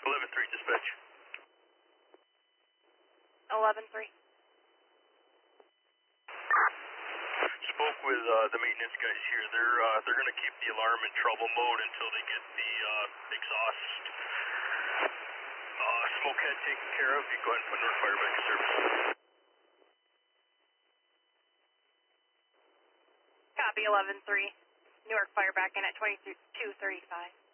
11-3 dispatch. 11-3. Spoke with the maintenance guys here. They're going to keep the alarm in trouble mode until they get the exhaust smoke head taken care of. You go ahead and put North Fire back in service. Copy 11-3. Newark Fire back in at 2235.